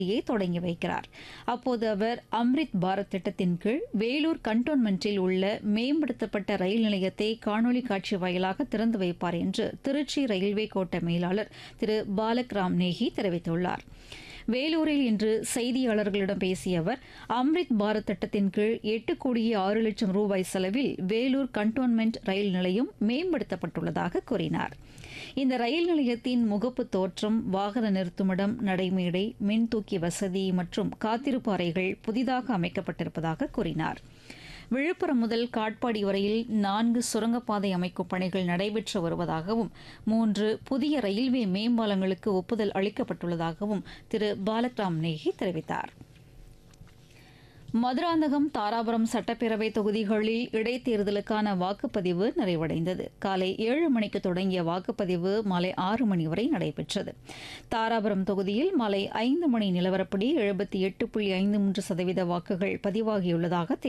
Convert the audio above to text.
தொடங்கி வைக்கிறார். அப்போது அவர் அம்ரித் பாரத் திட்டத்தின் கீழ் வேலூர் கண்டோன்மென்ட்டில் உள்ள மேம்படுத்தப்பட்ட ரயில் நிலையத்தை காணொலி காட்சி வாயிலாக திறந்து வைப்பார் என்று திருச்சி ரயில்வே கோட்ட மேலாளர் திரு பாலக் ராம் நேகி தெரிவித்துள்ளார். வேலூரில் இன்று செய்தியாளர்களிடம் பேசிய அவர், அம்ரித் பாரத் திட்டத்தின் கீழ் 8,06,00,000 ரூபாய் செலவில் வேலூர் கண்டோன்மென்ட் ரயில் நிலையம் மேம்படுத்தப்பட்டுள்ளதாக கூறினார். இந்த ரயில் நிலையத்தின் முகப்பு தோற்றம், வாகன நிறுத்துமிடம், நடைமேடை, மின்தூக்கி வசதி மற்றும் காத்திருப்பு அறைகள் புதிதாக அமைக்கப்பட்டிருப்பதாக கூறினார். விழுப்புரம் முதல் காட்பாடி வரையில் 4 சுரங்கப்பாதை அமைக்கும் பணிகள் நடைபெற்று வருவதாகவும் 3 புதிய ரயில்வே மேம்பாலங்களுக்கு ஒப்புதல் அளிக்கப்பட்டுள்ளதாகவும் திரு பாலக்ராம் நேகி தெரிவித்தார். மதுராந்தகம், தாராபுரம் சட்டப்பேரவை தொகுதிகளில் இடைத்தேர்தலுக்கான வாக்குப்பதிவு நிறைவடைந்தது. காலை 7 மணிக்கு தொடங்கிய வாக்குப்பதிவு மாலை 6 மணி வரை நடைபெற்றது. தாராபுரம் தொகுதியில் மாலை 5 மணி நிலவரப்படி 78.53% வாக்குகள் பதிவாகியுள்ளதாக